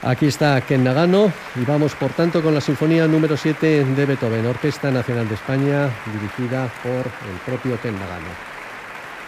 Aquí está Ken Nagano y vamos por tanto con la Sinfonía número 7 de Beethoven, Orquesta Nacional de España, dirigida por el propio Ken Nagano.